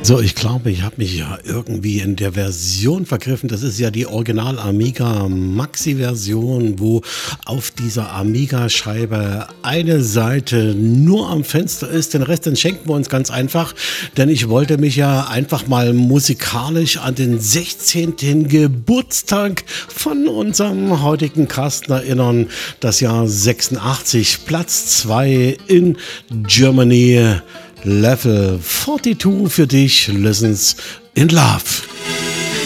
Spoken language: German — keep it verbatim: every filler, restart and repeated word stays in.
So, ich glaube, ich habe mich ja irgendwie in der Version vergriffen. Das ist ja die Original Amiga Maxi-Version, wo auf dieser Amiga-Scheibe eine Seite nur am Fenster ist. Den Rest, den schenken wir uns ganz einfach, denn ich wollte mich ja einfach mal musikalisch an den sechzehnten Geburtstag von unserem heutigen Cast erinnern. Das Jahr sechsundachtzig, Platz zwei in Germany. Level zweiundvierzig für dich, Lessons in Love.